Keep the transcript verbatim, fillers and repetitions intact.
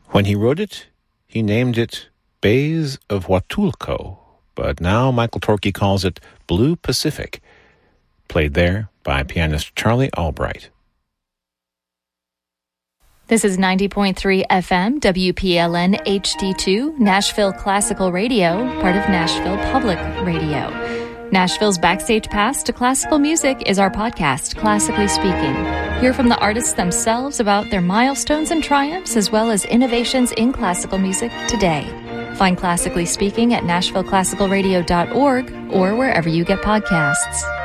When he wrote it, he named it Bays of Huatulco, but now Michael Torke calls it Blue Pacific, played there by pianist Charlie Albright. This is ninety point three F M, W P L N H D two, Nashville Classical Radio, part of Nashville Public Radio. Nashville's Backstage Pass to Classical Music is our podcast, Classically Speaking. Hear from the artists themselves about their milestones and triumphs, as well as innovations in classical music today. Find Classically Speaking at nashville classical radio dot org or wherever you get podcasts.